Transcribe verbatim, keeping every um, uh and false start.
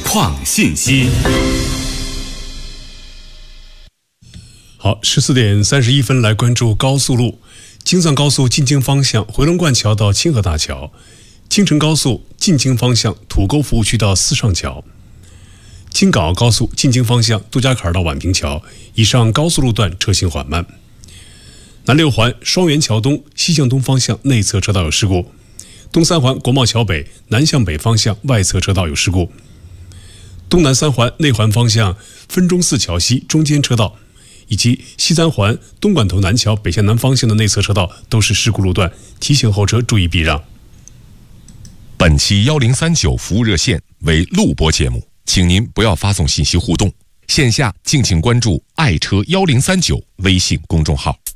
况信息。 好，十四点三十一分，来关注高速路。京藏高速进京方向回龙观桥到清河大桥，京承高速进京方向土沟服务区到四上桥，京港澳高速进京方向杜家坎到宛平桥，以上高速路段车行缓慢。南六环双元桥东西向东方向内侧车道有事故，东三环国贸桥北南向北方向外侧车道有事故，东南三环内环方向分钟寺桥西中间车道，以及西三环东莞头南桥北向南方向的内侧车道都是事故路段，提醒后车注意避让。 本期一零三九服务热线为录播节目，请您不要发送信息互动，线下敬请关注爱车一零三九微信公众号。